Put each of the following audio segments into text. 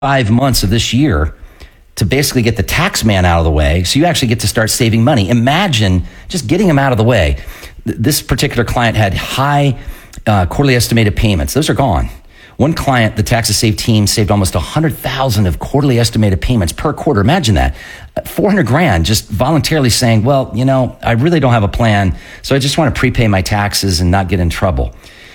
5 months of this year to basically get the tax man out of the way so you actually get to start saving money. Imagine just getting him out of the way. This particular client had high quarterly estimated payments. Those are gone. One client, the Taxes Saved team, saved almost $100,000 of quarterly estimated payments per quarter. Imagine that. $400,000 just voluntarily saying, well, I really don't have a plan, so I just want to prepay my taxes and not get in trouble.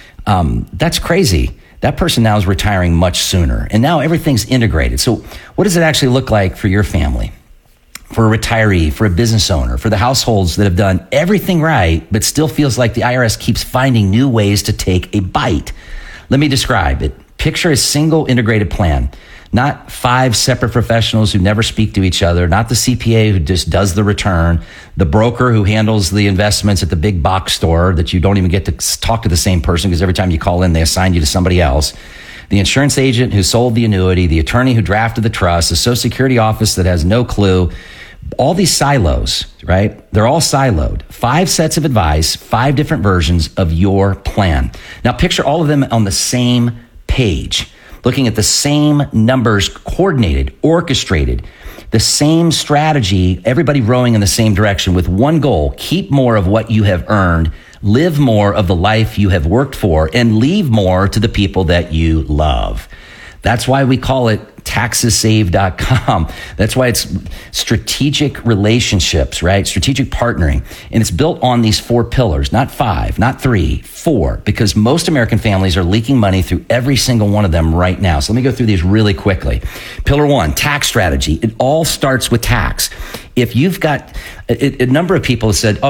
That's crazy. That person now is retiring much sooner, and now everything's integrated. So what does it actually look like for your family, for a retiree, for a business owner, for the households that have done everything right, but still feels like the IRS keeps finding new ways to take a bite? Let me describe it. Picture a single integrated plan, not 5 separate professionals who never speak to each other, not the CPA who just does the return, the broker who handles the investments at the big box store that you don't even get to talk to the same person because every time you call in, they assign you to somebody else, the insurance agent who sold the annuity, the attorney who drafted the trust, the Social Security office that has no clue. All these silos, right? They're all siloed. 5 sets of advice, 5 different versions of your plan. Now picture all of them on the same page, looking at the same numbers, coordinated, orchestrated, the same strategy, everybody rowing in the same direction with one goal: keep more of what you have earned, live more of the life you have worked for, and leave more to the people that you love. That's why we call it TaxesSaved.com. That's why it's strategic relationships, right? Strategic partnering. And it's built on these 4 pillars, not 5, not 3, 4, because most American families are leaking money through every single one of them right now. So let me go through these really quickly. Pillar 1, tax strategy. It all starts with tax. If you've got a number of people have said,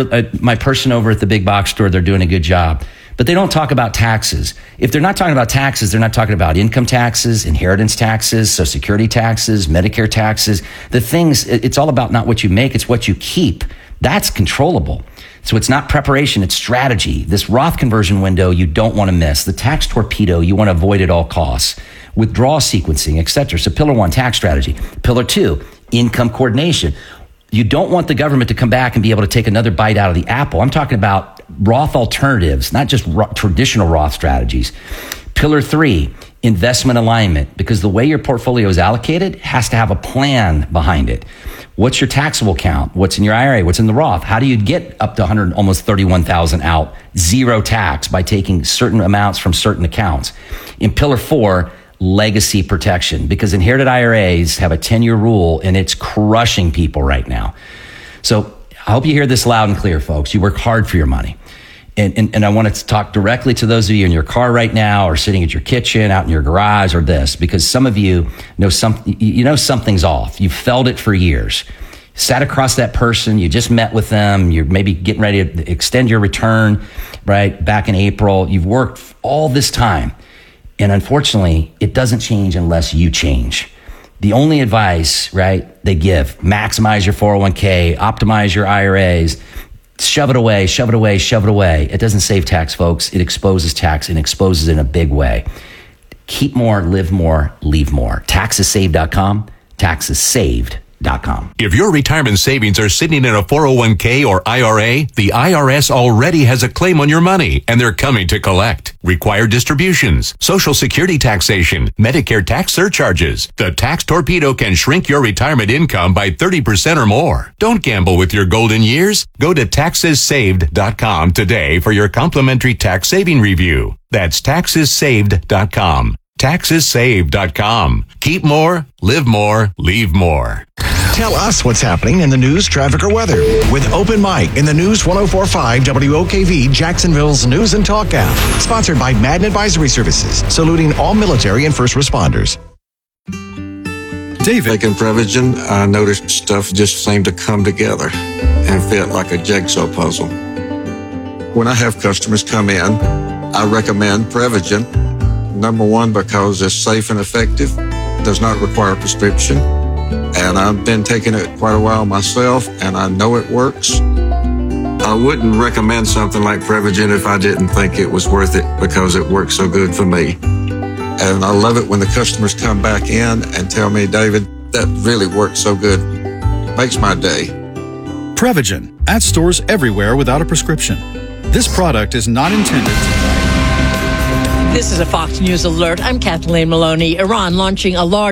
my person over at the big box store, they're doing a good job. But they don't talk about taxes. If they're not talking about taxes, they're not talking about income taxes, inheritance taxes, Social Security taxes, Medicare taxes. The things, it's all about not what you make, it's what you keep. That's controllable. So it's not preparation, it's strategy. This Roth conversion window you don't want to miss. The tax torpedo you want to avoid at all costs. Withdrawal sequencing, etc. So pillar 1, tax strategy. Pillar 2, income coordination. You don't want the government to come back and be able to take another bite out of the apple. I'm talking about Roth alternatives, not just traditional Roth strategies. Pillar 3, investment alignment, because the way your portfolio is allocated has to have a plan behind it. What's your taxable account? What's in your IRA? What's in the Roth? How do you get up to almost 31,000 out, zero tax by taking certain amounts from certain accounts? In pillar 4, legacy protection, because inherited IRAs have a 10-year rule and it's crushing people right now. So I hope you hear this loud and clear, folks. You work hard for your money. And I want to talk directly to those of you in your car right now or sitting at your kitchen, out in your garage or this, because some of you know something's off. You've felt it for years. Sat across that person, you just met with them, you're maybe getting ready to extend your return, right, back in April. You've worked all this time. And unfortunately, it doesn't change unless you change. The only advice, right, they give, maximize your 401k, optimize your IRAs, shove it away, shove it away, shove it away. It doesn't save tax, folks. It exposes tax and exposes it in a big way. Keep more, live more, leave more. TaxesSaved.com, TaxesSaved.com. If your retirement savings are sitting in a 401k or IRA, the IRS already has a claim on your money, and they're coming to collect. Required distributions, Social Security taxation, Medicare tax surcharges. The tax torpedo can shrink your retirement income by 30% or more. Don't gamble with your golden years. Go to TaxesSaved.com today for your complimentary tax saving review. That's TaxesSaved.com. TaxesSaved.com. Keep more, live more, leave more. Tell us what's happening in the news, traffic, or weather with Open Mic in the News 104.5 WOKV, Jacksonville's News and Talk app. Sponsored by Madden Advisory Services, saluting all military and first responders. David. Taking Prevagen, I noticed stuff just seemed to come together and fit like a jigsaw puzzle. When I have customers come in, I recommend Prevagen. Number 1, because it's safe and effective, does not require a prescription. And I've been taking it quite a while myself, and I know it works. I wouldn't recommend something like Prevagen if I didn't think it was worth it because it works so good for me. And I love it when the customers come back in and tell me, David, that really works so good. It makes my day. Prevagen, at stores everywhere without a prescription. This product is not intended to... This is a Fox News alert. I'm Kathleen Maloney. Iran launching a large